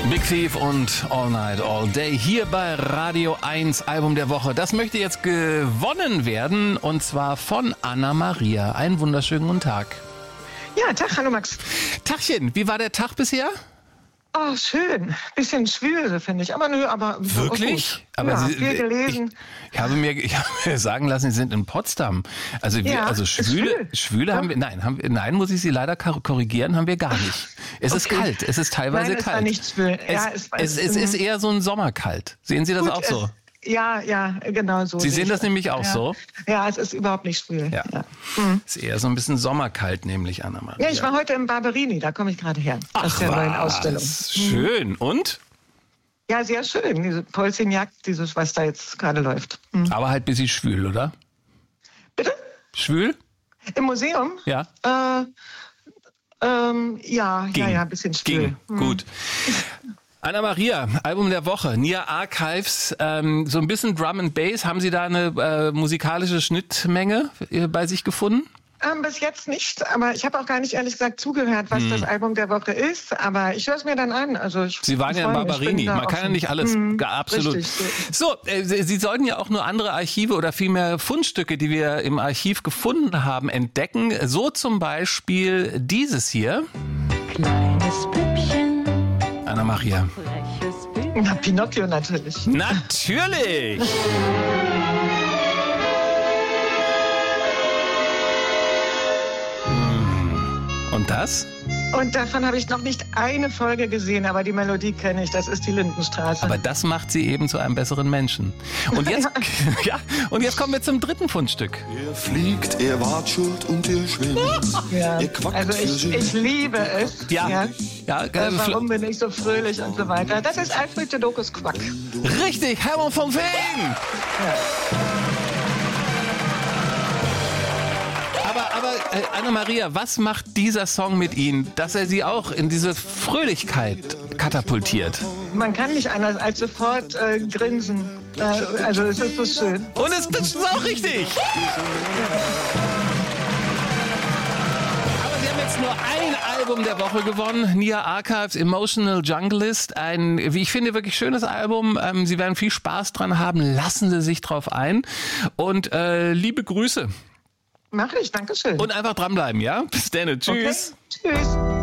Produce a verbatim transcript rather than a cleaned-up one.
Big Thief und All Night, All Day hier bei Radio eins, Album der Woche. Das möchte jetzt gewonnen werden und zwar von Anna-Maria. Einen wunderschönen guten Tag. Ja, Tag, hallo Max. Tachchen, wie war der Tag bisher? Oh, schön. Bisschen schwül, finde ich. Aber nö, aber... Wirklich? Oh, aber ja, Sie, viel gelesen. Ich, ich, habe mir, ich habe mir sagen lassen, Sie sind in Potsdam. Also, wir, Ja, also Schwüle, schwül. Schwüle haben wir, nein, haben wir, nein, muss ich Sie leider korrigieren, haben wir gar nicht. Es Okay. ist kalt, es ist teilweise Nein, es kalt. war nicht schwül. Es, Ja, es, es, es ist eher so ein Sommerkalt. Sehen Sie das gut, auch so? Es, ja, ja, genau so. Sie sehe sehen ich das nämlich auch ja. so? Ja, es ist überhaupt nicht schwül. Ja. Ja. Mhm. Ist eher so ein bisschen Sommerkalt, nämlich, Anna-Maria. Ja, ich war heute im Barberini, da komme ich gerade her. Aus der neuen Ausstellung. Schön. Und? Ja, sehr schön. Diese Polzinjagd, dieses, was da jetzt gerade läuft. Mhm. Aber halt ein bisschen schwül, oder? Bitte? Schwül? Im Museum? Ja. Äh, ähm, ja, Ging. ja, ja, ein bisschen schwül. Ging. Gut. Anna-Maria, Album der Woche, Nia Archives, ähm, so ein bisschen Drum and Bass. Haben Sie da eine äh, musikalische Schnittmenge äh, bei sich gefunden? Ähm, bis jetzt nicht, aber ich habe auch gar nicht ehrlich gesagt zugehört, was hm. das Album der Woche ist, aber ich höre es mir dann an. Also ich, Sie waren ich ja in freu mich, Barberini, bin da man kann ja offen. nicht alles, Hm, absolut. richtig. So, äh, Sie sollten ja auch nur andere Archive oder vielmehr Fundstücke, die wir im Archiv gefunden haben, entdecken. So zum Beispiel dieses hier. Kleines Püppchen. Anna-Maria. Na, Pinocchio natürlich. Natürlich! Und das? Und davon habe ich noch nicht eine Folge gesehen, aber die Melodie kenne ich, das ist die Lindenstraße. Aber das macht sie eben zu einem besseren Menschen. Und jetzt, ja, und jetzt kommen wir zum dritten Fundstück. Er fliegt, er watschelt und er schwimmt. ja. Er quackt Also für ich, sich. ich liebe es. Ja, ja, ja. äh, Äh, warum bin ich so fröhlich und so weiter. Das ist Alfred de Dokus Quack. richtig, Hermann von Veen. Aber, aber äh, Anna-Maria, was macht dieser Song mit Ihnen, dass er Sie auch in diese Fröhlichkeit katapultiert? Man kann nicht anders als sofort äh, grinsen. Äh, also es ist so schön. Und es das ist auch richtig. Aber Sie haben jetzt nur ein Album der Woche gewonnen. Nia Archives, Emotional Junglist. Ein, wie ich finde, wirklich schönes Album. Ähm, Sie werden viel Spaß dran haben. Lassen Sie sich drauf ein. Und äh, liebe Grüße. Mach ich, danke schön. Und einfach dranbleiben, ja? Bis dann. Tschüss. Okay. Tschüss.